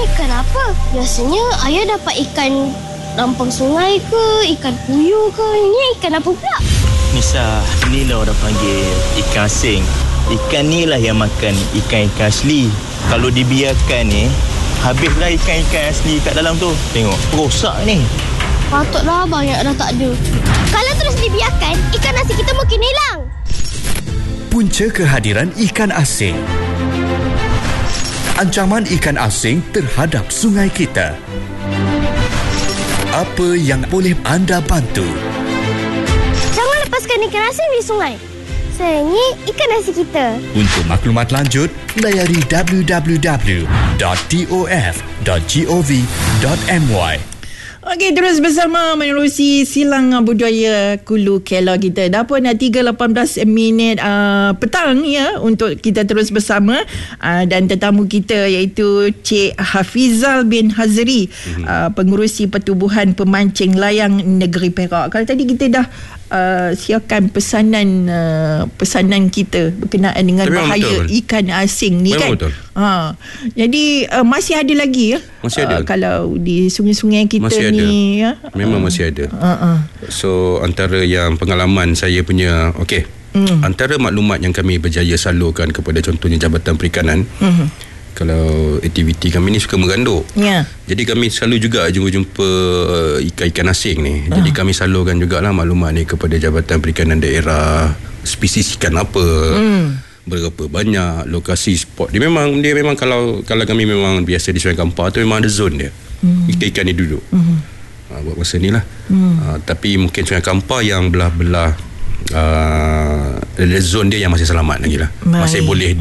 ikan apa? Biasanya ayah dapat ikan lampang sungai ke, ikan puyuh ke. Ini ikan apa pula? Nisa, inilah orang panggil ikan asing. Ikan ni lah yang makan ikan-ikan asli. Kalau dibiarkan ni, habislah ikan-ikan asli kat dalam tu. Tengok, rosak ni. Patutlah banyak dah tak ada. Kalau terus dibiarkan, ikan asing kita mungkin hilang. Punca kehadiran ikan asing. Ancaman ikan asing terhadap sungai kita. Apa yang boleh anda bantu? Jangan lepaskan ikan asing di sungai. Sayangi ikan asing kita. Untuk maklumat lanjut, layari www.tof.gov.my. Okey, terus bersama menerusi silang budaya Kulu Kela kita. Dah pun 3.18 petang ya untuk kita terus bersama dan tetamu kita iaitu Cik Hafizal bin Hazri, pengurusi Pertubuhan Pemancing Layang Negeri Perak. Kalau tadi kita dah siapkan pesanan kita berkenaan dengan bahaya ikan asing ni. Memang kan betul. Jadi masih ada lagi ya. Masih ada. Kalau di sungai-sungai kita masih ni ada. Ya. Memang masih ada. So antara yang pengalaman saya punya, antara maklumat yang kami berjaya salurkan kepada contohnya Jabatan Perikanan. Kalau aktiviti kami ni suka meranduk. Jadi kami selalu juga jumpa ikan-ikan asing ni. Jadi kami salurkan jugalah maklumat ni kepada Jabatan Perikanan Daerah, spesies ikan apa, berapa banyak, lokasi spot. Dia memang kalau kami memang biasa di Sungai Kampar tu memang ada zon dia. Ikan-ikan ni duduk. Buat masa ni lah. Tapi mungkin Sungai Kampar yang belah-belah zon dia yang masih selamat lagi lah. Masih boleh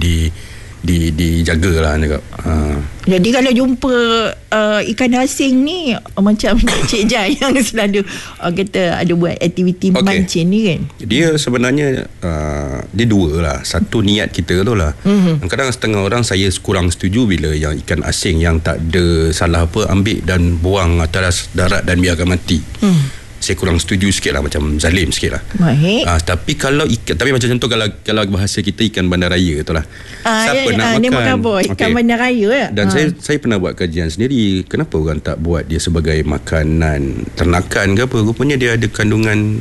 dijaga lah cakap. Jadi kalau jumpa ikan asing ni macam Cik Jai yang selalu kata ada buat aktiviti mancing ni kan, dia sebenarnya dia dua lah. Satu niat kita tu lah. Kadang setengah orang saya kurang setuju bila yang ikan asing yang tak ada salah apa ambil dan buang atas darat dan biarkan mati. Saya kurang setuju sikit lah, macam zalim sikit lah. Tapi kalau ikan, tapi macam contoh kalau bahasa kita ikan bandaraya tu lah. Siapa nak makan ikan bandaraya ya? Dan saya pernah buat kajian sendiri, kenapa orang tak buat dia sebagai makanan ternakan ke apa. Rupanya dia ada kandungan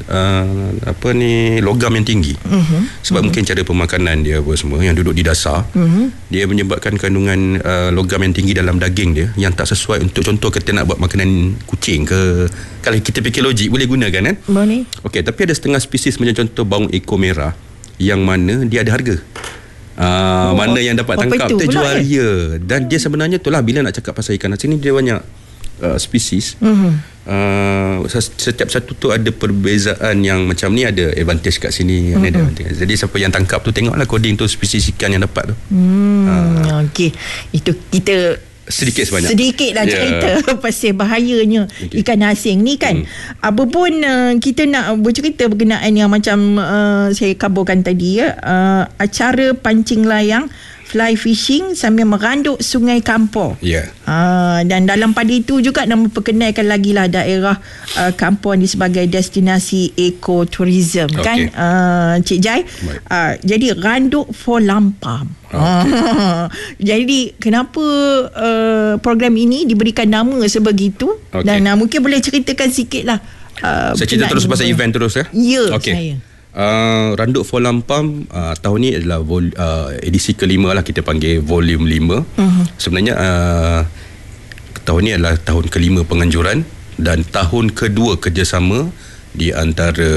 logam yang tinggi. Sebab mungkin cara pemakanan dia apa semua yang duduk di dasar, dia menyebabkan kandungan logam yang tinggi dalam daging dia yang tak sesuai untuk contoh kita nak buat makanan kucing ke. Kalau kita fikir logik boleh gunakan kan? Boleh. Okey, tapi ada setengah spesies macam contoh baung ekor merah yang mana dia ada harga. Mana yang dapat tangkap terjual dia. Dan dia sebenarnya itulah bila nak cakap pasal ikan asing ni dia banyak spesies. Setiap satu tu ada perbezaan yang macam ni, ada advantage kat sini, ada advantage. Jadi siapa yang tangkap tu tengoklah coding tu spesies ikan yang dapat tu. Okey. Itu kita sedikit lah cerita pasal bahayanya ikan asing ni kan. Apa pun kita nak bercerita berkenaan yang macam saya kabarkan tadi ya, acara pancing layang, fly fishing sambil meranduk Sungai Kampar. Dan dalam pada itu juga nak memperkenalkan lagi lah daerah Kampar ni sebagai destinasi ekoturism kan, Cik Jai. Jadi randuk for lampam. Jadi kenapa program ini diberikan nama sebegitu? Dan mungkin boleh ceritakan sikit lah. Saya cerita terus pasal event terus ya? Ya, saya Randuk for Lampam tahun ni adalah edisi kelima lah, kita panggil volume 5. Sebenarnya tahun ni adalah tahun kelima penganjuran dan tahun kedua kerjasama di antara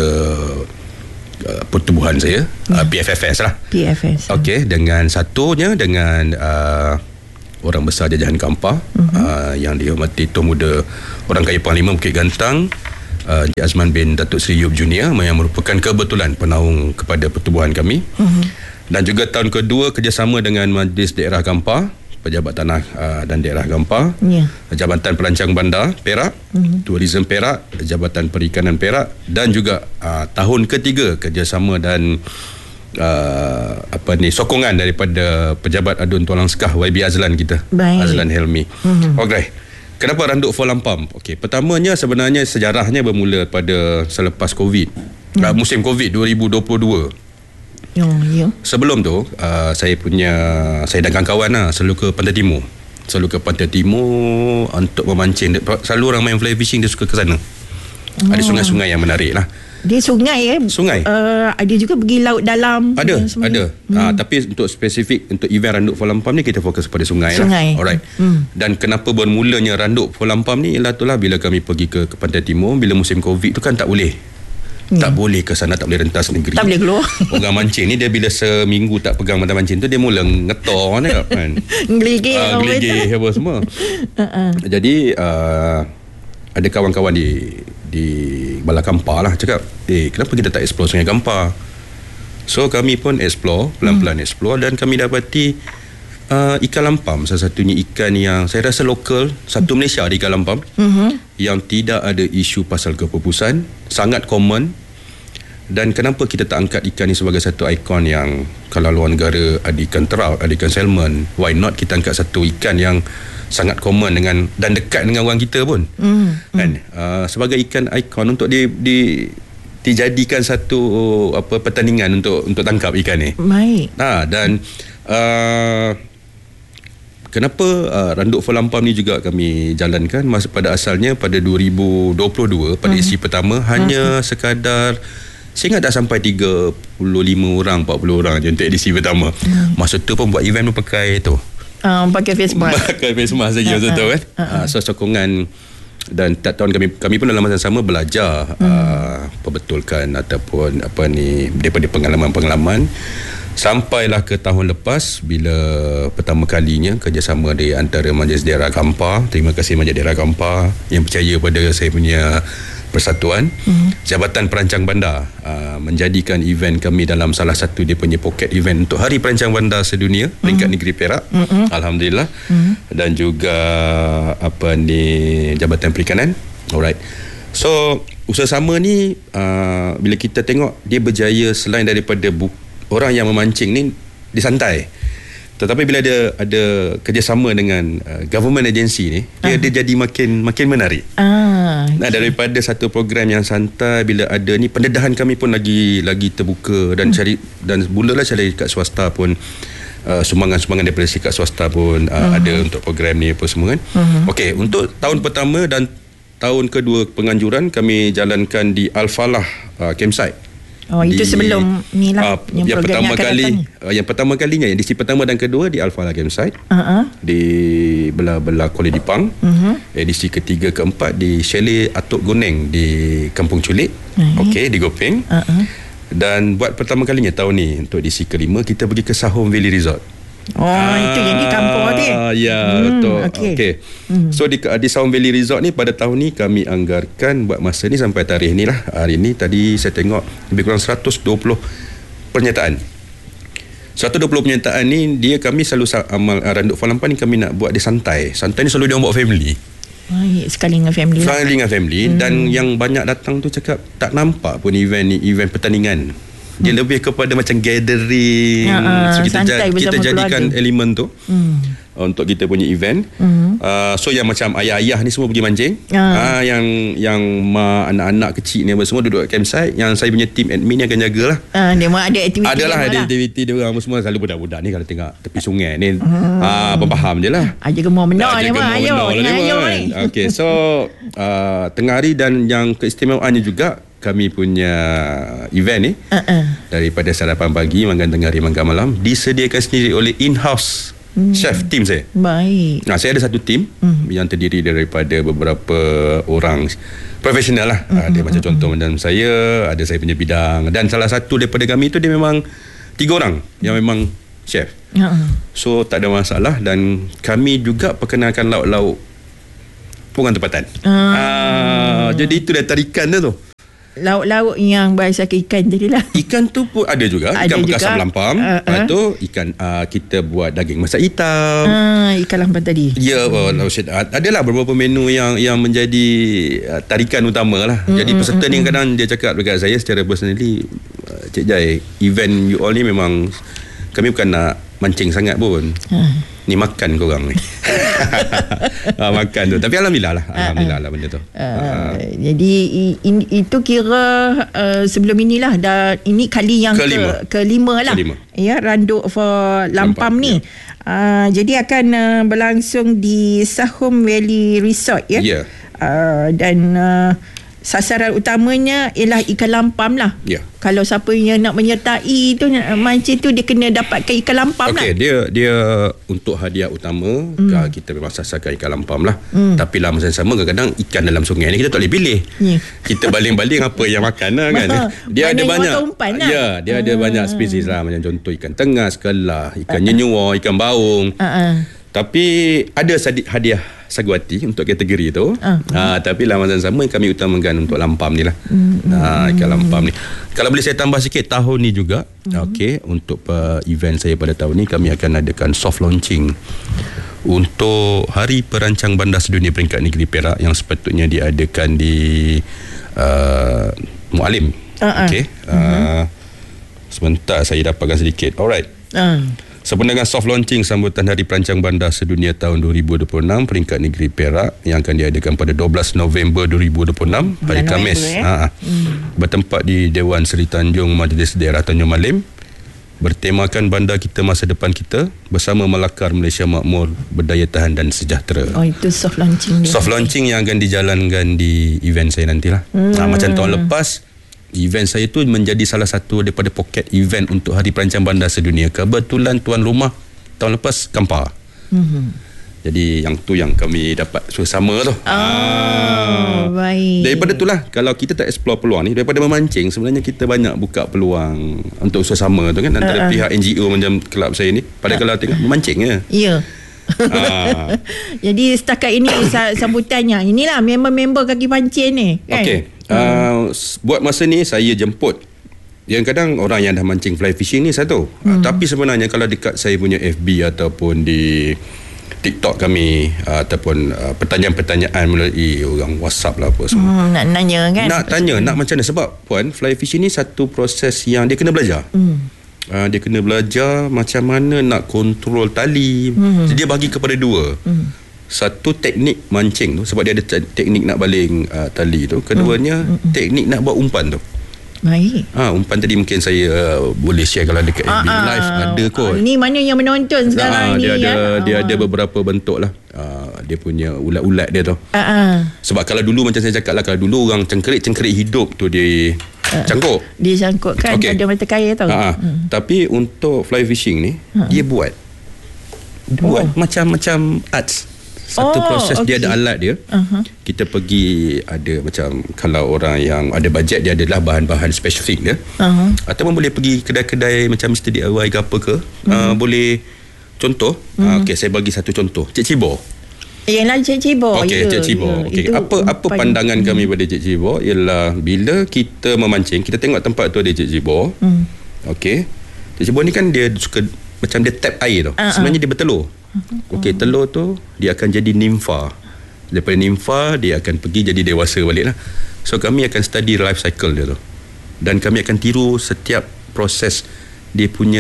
pertubuhan saya, PFFS lah. PFS. Okey, dengan satunya dengan orang besar jajahan Kampar, yang dihormati Tuan Muda Orang Kaya Panglima Bukit Gantang, Azman bin Datuk Seri Yub Junior, yang merupakan kebetulan penaung kepada pertubuhan kami. Dan juga tahun kedua kerjasama dengan Majlis Daerah Kampar, Pejabat Tanah dan Daerah Kampar, Jabatan Perancang Bandar Perak, Tourism Perak, Jabatan Perikanan Perak, dan juga tahun ketiga kerjasama dan sokongan daripada Pejabat Adun Tulang Sekah YB Azlan kita. Azlan Helmi. Okey. Kenapa randuk for lampam? Okey, pertamanya sebenarnya sejarahnya bermula pada selepas COVID. Musim COVID 2022. Sebelum tu saya dan kawan-kawan selalu ke Pantai Timur. selalu ke pantai timur untuk memancing. Selalu orang main fly fishing dia suka ke sana. Ada sungai-sungai yang menarik lah. Dia sungai Sungai. Ada juga pergi laut dalam. Ada. Tapi untuk spesifik untuk event Randuk Folampam ni kita fokus pada sungai. Lah. Alright. Dan kenapa bermulanya Randuk Folampam ni ialah itulah bila kami pergi ke pantai timur, bila musim Covid tu kan tak boleh. Tak boleh ke sana, tak boleh rentas negeri. Tak boleh keluar. Orang mancing ni dia bila seminggu tak pegang mata mancing tu dia mula ngetor kan. Geligih apa semua. Jadi ada kawan-kawan di Bala Kampar lah cakap, kenapa kita tak explore Sungai Kampar? So kami pun explore, pelan-pelan explore, dan kami dapati ikan lampam salah satunya ikan yang saya rasa lokal satu Malaysia ada ikan lampam yang tidak ada isu pasal kepupusan, sangat common. Dan kenapa kita tak angkat ikan ni sebagai satu ikon yang kalau luar negara ada ikan trout, ada ikan salmon, why not kita angkat satu ikan yang sangat common dengan dan dekat dengan orang kita pun kan, sebagai ikan ikon untuk dijadikan satu pertandingan untuk tangkap ikan ni. Baik. Dan kenapa Randuk Folampam ni juga kami jalankan pada asalnya pada 2022 pada edisi pertama hanya sekadar saya ingat dah sampai 35 orang 40 orang je untuk edisi pertama. Masa tu pun buat event pun pakai tu pakai face mask. Pakai face mask saja masa tu kan. So sokongan dan tiap tahun kami pun dalam masa yang sama belajar perbetulkan ataupun daripada pengalaman-pengalaman sampailah ke tahun lepas bila pertama kalinya kerjasama di antara Majlis Daerah Kampar. Terima kasih Majlis Daerah Kampar yang percaya pada saya punya persatuan. Jabatan Perancang Bandar menjadikan event kami dalam salah satu dia punya pocket event untuk Hari Perancang Bandar Sedunia peringkat negeri Perak. Alhamdulillah. Dan juga Jabatan Perikanan. Alright. So usaha sama ni bila kita tengok dia berjaya selain daripada orang yang memancing ni disantai, tetapi bila ada kerjasama dengan government agency ni dia jadi makin menarik. Nah, daripada satu program yang santai, bila ada ni pendedahan kami pun lagi terbuka dan mulalah cari kat swasta pun sumbangan-sumbangan daripada syarikat swasta pun ada untuk program ni apa semua kan. Okey, untuk tahun pertama dan tahun kedua penganjuran kami jalankan di Al-Falah campsite. Itu sebelum ni lah yang pertama kalinya edisi pertama dan kedua di Al-Falah campsite di belah Kuala Dipang. Edisi ketiga keempat di Chalet Atuk Goneng di Kampung Culik. Okey, di Gopeng. Dan buat pertama kalinya tahun ni untuk edisi kelima kita pergi ke Sahom Valley Resort. Itu yang di kampung tu. Ya, betul. Okey. So di Sahom Valley Resort ni pada tahun ni kami anggarkan buat masa ni sampai tarikh ni lah. Hari ni tadi saya tengok lebih kurang 120 pernyataan. 120 pernyataan ni dia kami selalu amal Randuk Folampam ni kami nak buat dia santai. Santai ni selalu dia buat family. Sekali dengan family. Dan yang banyak datang tu cakap tak nampak pun event ni event pertandingan. Dia lebih kepada macam gathering. So kita jadikan elemen tu untuk kita punya event. So yang macam ayah-ayah ni semua pergi mancing. Yang anak-anak kecil ni semua duduk kat campsite. Yang saya punya team admin yang akan jagalah. Dia memang ada aktiviti. Adalah ada aktiviti dia orang semua. Selalu budak-budak ni kalau tengok tepi sungai ni faham je lah. Aja gemar menor ni mah. Ayo ni. Okay, so tengah hari dan yang keistimewaannya juga kami punya event ni daripada sarapan pagi, makan tengah hari, makan malam disediakan sendiri oleh in-house chef team saya. Baik. Nah, saya ada satu team yang terdiri daripada beberapa orang profesional lah. Dia macam contoh macam saya, ada saya punya bidang, dan salah satu daripada kami tu dia memang 3 orang yang memang chef. So tak ada masalah, dan kami juga perkenalkan lauk-lauk pungan tempatan. Jadi itu dah tarikan dia tu. Lauk-lauk yang berdasarkan ikan tadi lah. Ikan tu pun ada juga. Ikan bekas lampam. Lepas tu ikan kita buat daging masak hitam. Ikan lampam tadi. Ya, adalah beberapa menu yang menjadi tarikan utama lah. Jadi peserta ni kadang dia cakap dekat saya secara personally, Cik Jai, event you all ni memang kami bukan nak mancing sangat pun. Ni makan korang ni. Makan tu. Tapi alhamdulillah lah benda tu. Jadi itu kira sebelum inilah dah ini kali yang kelima lah. Ya, Randuk for Lampam ni. Jadi akan berlangsung di Sahom Valley Resort ya. Ya. Dan sasaran utamanya ialah ikan lampam lah. Ya. Kalau siapa yang nak menyertai tu mancing tu, dia kena dapatkan ikan lampam lah. Okey, dia untuk hadiah utama kita memang sasarkan ikan lampam lah. Tapi lah masa sama kadang-kadang ikan dalam sungai ni kita tak boleh pilih. Kita baling-baling apa yang makan lah kan. Dia ada banyak. Ya, dia ada banyak spesies lah, macam contoh ikan tengas, kelah, ikan nyenyua, ikan baung. Tapi ada hadiah saguati untuk kategori tu. Tapi lah masa sama kami utamakan untuk lampam ni lah. Ikan lampam ni. Kalau boleh saya tambah sikit, tahun ni juga untuk event saya pada tahun ni, kami akan adakan soft launching untuk Hari Perancang Bandar Sedunia peringkat negeri Perak yang sepatutnya diadakan di Mualim. Sebentar saya dapatkan sedikit. Alright. Sebenarnya soft launching sambutan Hari Perancang Bandar Sedunia tahun 2026 peringkat negeri Perak yang akan diadakan pada 12 November 2026 hari Khamis. Bertempat di Dewan Seri Tanjung Majlis Daerah Tanjung Malim. Bertemakan bandar kita, masa depan kita, bersama melakar Malaysia makmur, berdaya tahan dan sejahtera. Itu soft launching dia. Soft launching yang akan dijalankan di event saya nantilah. Macam tahun lepas, event saya tu menjadi salah satu daripada poket event untuk Hari Perancang Bandar Sedunia. Kebetulan tuan rumah tahun lepas Kampar. Jadi yang tu yang kami dapat sama tu. Baik. Daripada itulah, kalau kita tak explore peluang ni, daripada memancing, sebenarnya kita banyak buka peluang untuk sama tu kan, antara pihak NGO macam kelab saya ni. Pada kalau tengok memancing je. Ya. Jadi setakat ini sambutannya inilah member-member kaki pancing ni kan. Okey. Buat masa ni saya jemput yang kadang orang yang dah mancing fly fishing ni satu. Tapi sebenarnya kalau dekat saya punya FB ataupun di TikTok kami ataupun pertanyaan-pertanyaan melalui orang WhatsApp lah apa semua. Nak nanya kan? Nak tanya, nak macam mana, sebab puan, fly fishing ni satu proses yang dia kena belajar. Dia kena belajar macam mana nak kontrol tali. Jadi dia bagi kepada dua. Satu teknik mancing tu, sebab dia ada teknik nak baling tali tu. Keduanya teknik nak buat umpan tu. Baik. Umpan tadi mungkin saya boleh share kalau dekat FB Live ada kot. Ini mana yang menonton sekarang ni dia ada beberapa bentuk lah. Dia punya ulat-ulat dia tu. Sebab kalau dulu macam saya cakap lah, kalau dulu orang cengkerik hidup tu dia cangkuk. Dia cangkuk kan, ada mata kaya tau. Tapi untuk fly fishing ni dia buat macam-macam arts. Satu proses dia ada alat dia. Kita pergi ada macam, kalau orang yang ada bajet, dia adalah bahan-bahan spesifik dia. Ataupun boleh pergi kedai-kedai macam Mr. DIY ke apa ke. Boleh contoh. Okey, saya bagi satu contoh. Cik Cibor. Yang lain Cik Cibor. Okey, Cik Cibor. Okey, apa pandangan kami pada Cik Cibor ialah bila kita memancing, kita tengok tempat tu ada Cik Cibor. Okey. Cik Cibor ni kan dia suka macam dia tap air tu. Sebenarnya dia bertelur. Okey, telur tu dia akan jadi nimfa. Daripada nimfa dia akan pergi jadi dewasa balik lah. So kami akan study life cycle dia tu, dan kami akan tiru setiap proses dia punya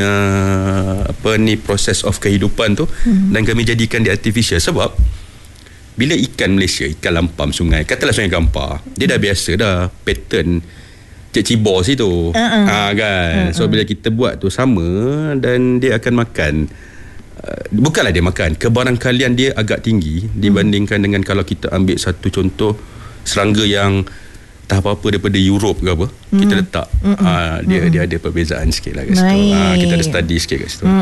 proses of kehidupan tu. Dan kami jadikan dia artificial. Sebab bila ikan Malaysia, ikan lampam sungai, katalah sungai Kampar, dia dah biasa dah pattern Cik Cibor situ. Kan. So bila kita buat tu sama, dan dia akan makan, bukanlah dia makan, kebarangkalian dia agak tinggi dibandingkan dengan kalau kita ambil satu contoh serangga yang tak apa-apa daripada Europe ke apa, kita letak. Dia ada perbezaan sikit lah kat situ. Kita ada study sikit kat situ.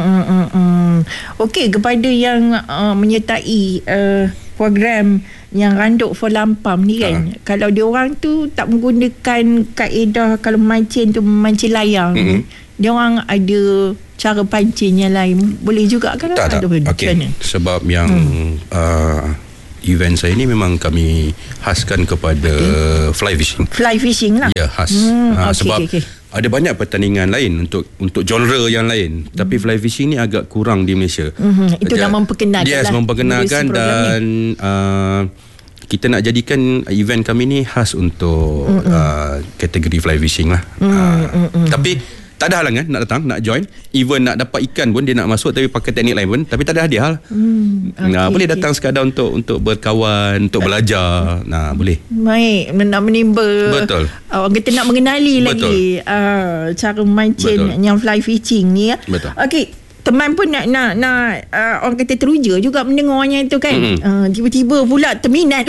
Okey, kepada yang menyertai program yang Randuk for Lampam ni kan, kalau dia orang tu tak menggunakan kaedah kalau mancing tu mancing layang, dia orang ada cara pancing yang lain, boleh juga kan? Tak. Okey, sebab yang event saya ni memang kami khaskan kepada fly fishing lah. Ya, khas. Sebab ada banyak pertandingan lain untuk genre yang lain, tapi fly fishing ni agak kurang di Malaysia. Itu dah memperkenalkan. Yes, memperkenalkan. Dan kita nak jadikan event kami ni khas untuk kategori fly fishing lah. Tapi tak ada halangan nak datang, nak join. Even nak dapat ikan pun dia nak masuk tapi pakai teknik lain pun, tapi tak ada hadiah lah. Boleh datang sekadar untuk berkawan, untuk belajar. Boleh. Baik, nak menimba. Betul. Orang kata nak mengenali lagi cara mancing yang fly fishing ni. Betul. Okey, teman pun nak orang kata teruja juga mendengarnya itu kan. Tiba-tiba pula terminat.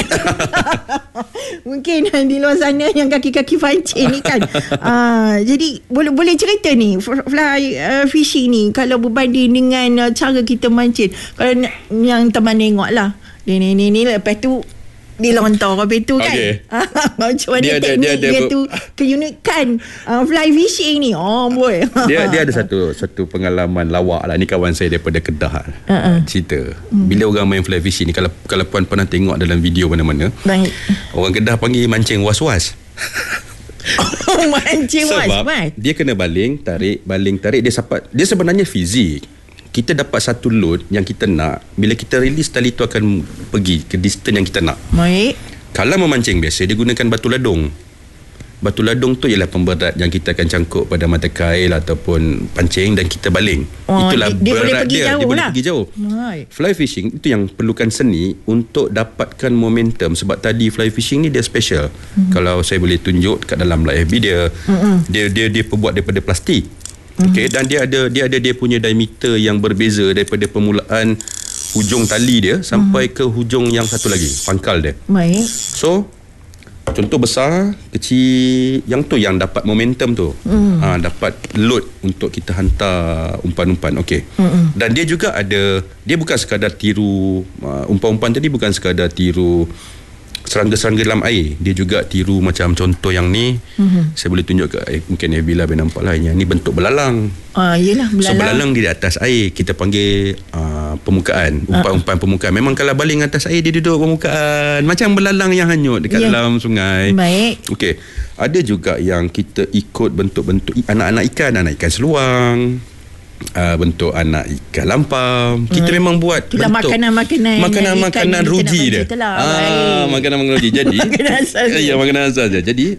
Mungkin di luar sana yang kaki-kaki pancing ni kan. Jadi boleh cerita ni fly fishing ni kalau berbanding dengan cara kita mancing. Kalau yang teman tengok lah ni lepas tu dilontar habis tu kan. Macam mana teknik dia tu keunikan fly fishing ni. Boy. Dia ada satu pengalaman lawak lah. Ni kawan saya daripada Kedah cerita. Bila orang main fly fishing ni, kalau puan pernah tengok dalam video mana-mana, orang Kedah panggil mancing was-was. Mancing was-was. Sebab dia kena baling tarik. Dia sebenarnya fizik. Kita dapat satu load yang kita nak. Bila kita release, tali tu akan pergi ke distance yang kita nak. Baik. Kalau memancing biasa, dia gunakan batu ladung. Batu ladung tu ialah pemberat yang kita akan cangkuk pada mata kail ataupun pancing dan kita baling. Itulah berat dia. Dia boleh pergi jauh. Fly fishing itu yang perlukan seni untuk dapatkan momentum. Sebab tadi fly fishing ni dia special. Kalau saya boleh tunjuk kat dalam live dia, dia perbuat daripada plastik. Okey, dan dia punya diameter yang berbeza daripada permulaan hujung tali dia sampai ke hujung yang satu lagi, pangkal dia. Baik. So contoh besar, kecil, yang tu yang dapat momentum tu. Dapat load untuk kita hantar umpan-umpan. Okey. Dan dia juga dia bukan sekadar tiru umpan-umpan tadi, bukan sekadar tiru serangga-serangga dalam air. Dia juga tiru macam contoh yang ni. Saya boleh tunjuk mungkin Nabila boleh nampak lah. Yang ni bentuk belalang. Yelah, belalang. So belalang di atas air. Kita panggil permukaan. Umpan-umpan permukaan. Memang kalau baling atas air, dia duduk permukaan. Macam belalang yang hanyut dekat dalam sungai. Baik. Okey. Ada juga yang kita ikut bentuk-bentuk anak-anak ikan seluang. Bentuk anak ikan lampam. Kita memang buat itulah bentuk makanan ruji dia. Makanan ruji. Jadi makanan asal dia. Jadi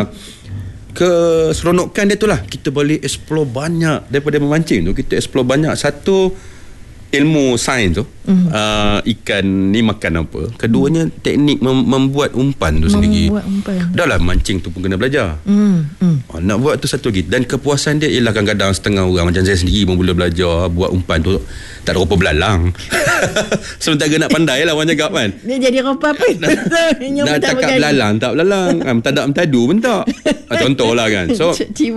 keseronokan dia tu lah, kita boleh explore banyak daripada memancing tu. Kita explore banyak. Satu, ilmu sains tu, ikan ni makan apa. Keduanya, teknik membuat umpan tu sendiri. Dah lah mancing tu pun kena belajar. Nak buat tu satu lagi. Dan kepuasan dia ialah kadang-kadang setengah orang macam saya sendiri pun boleh belajar buat umpan tu. Tak ada rupa belalang. Sementara nak pandai lah orang cakap kan. Dia jadi rupa apa? Nak cakap belalang, tak belalang. Mentadak mentadu pun tak. Contoh lah kan. So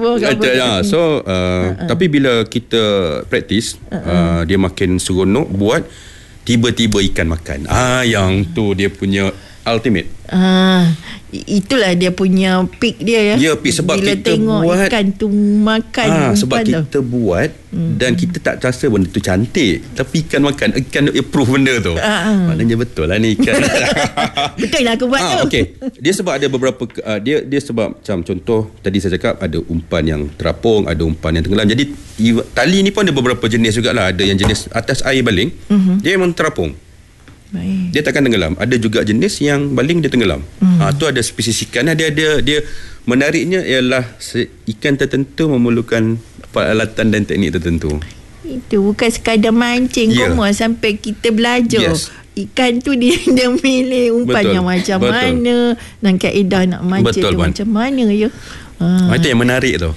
tapi bila kita praktis, dia makin seronok buat. Tiba-tiba ikan makan. Yang tu dia punya ultimate. Itulah dia punya peak dia ya. Ya, peak sebab bila kita tengok buat ikan tu makan sebab kita buat dan kita tak rasa benda tu cantik, tapi ikan makan, ikan approve benda tu. Maknanya betul lah ni ikan. Betul lah aku buat tu. Okey. Dia sebab ada beberapa dia sebab macam contoh tadi saya cakap ada umpan yang terapung, ada umpan yang tenggelam. Jadi tali ni pun ada beberapa jenis jugalah. Ada yang jenis atas air baling, dia memang terapung. Baik. Dia takkan tenggelam. Ada juga jenis yang baling dia tenggelam. Tu ada spesies ikan. Dia menariknya ialah ikan tertentu memerlukan peralatan dan teknik tertentu. Itu bukan sekadar mancing sampai kita belajar. Ikan tu dia milih umpan yang macam mana dan kaedah nak mancing tu macam mana ya. Itu yang menarik tu.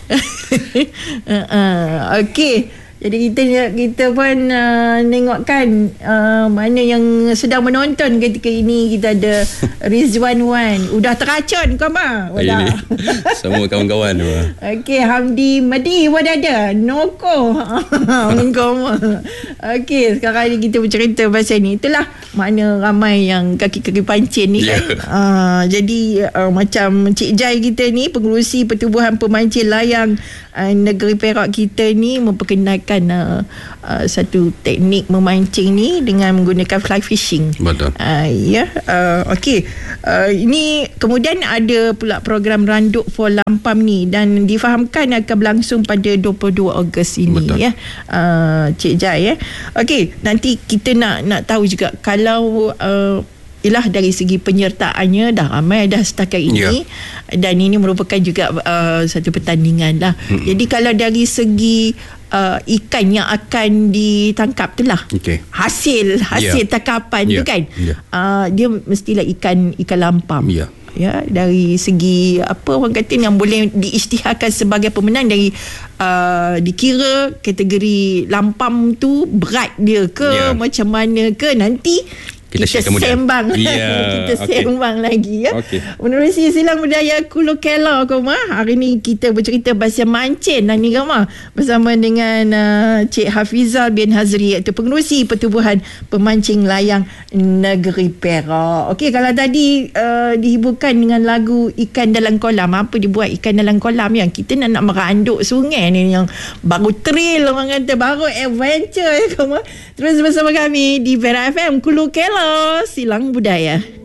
Okey. Jadi kita pun tengokkan mana yang sedang menonton ketika ini. Kita ada Rizwan Wan. Udah teracun kau mah? Ini semua kawan-kawan tu. Okey, Hamdi Madi pun ada. Noko. Kau mah. Okey, sekarang ni kita bercerita pasal ni. Itulah makna ramai yang kaki-kaki pancing ni kan. Jadi macam Cik Jai kita ni, pengerusi Pertubuhan Pemancing Layang negeri Perak kita ni, memperkenalkan satu teknik memancing ni dengan menggunakan fly fishing. Betul. Okey. Ini kemudian ada pula program Randuk for Lampam ni dan difahamkan akan berlangsung pada 22 Ogos ini. Betul. Ya. Cik Jai ya. Okey, nanti kita nak tahu juga kalau ialah dari segi penyertaannya dah ramai dah setakat ini dan ini merupakan juga satu pertandingan lah. Jadi kalau dari segi ikan yang akan ditangkap tu lah, hasil tangkapan tu kan, dia mestilah ikan lampam. ya, dari segi apa orang kata yang boleh diisytiharkan sebagai pemenang dari dikira kategori lampam tu berat dia ke macam mana ke, nanti kita sembang kita sembang lagi ya. Menerusi Silang Budaya Kulu Kela Koma. Hari ni kita bercerita pasal mancin ni Koma bersama dengan Cik Hafizal bin Hazri, iaitu pengerusi Pertubuhan Pemancing Layang Negeri Perak. Okey, kalau tadi dihiburkan dengan lagu Ikan Dalam Kolam, apa dibuat ikan dalam kolam yang kita nak meranduk sungai ni, yang baru thrill orang kata, baru adventure ya Koma. Terus bersama kami di Perak FM Kulu Kela Silang Budaya.